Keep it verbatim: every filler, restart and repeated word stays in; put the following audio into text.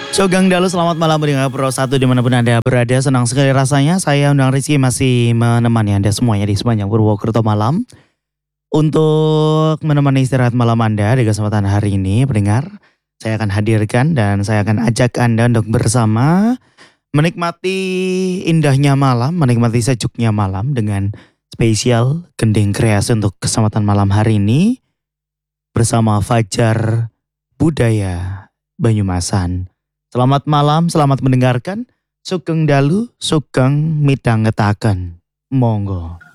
Sugeng Dalu, selamat malam pendengar Pro satu dimanapun Anda berada. Senang sekali rasanya saya Undang Rizky masih menemani Anda semuanya di sepanjang Purwokerto malam. Untuk menemani istirahat malam Anda di kesempatan hari ini pendengar, saya akan hadirkan dan saya akan ajak Anda untuk bersama menikmati indahnya malam, menikmati sejuknya malam dengan spesial Gending Kreasi untuk kesempatan malam hari ini bersama Fajar Budaya Banyumasan. Selamat malam, selamat mendengarkan. Sugeng Dalu, Sugeng Midhangetaken. Monggo.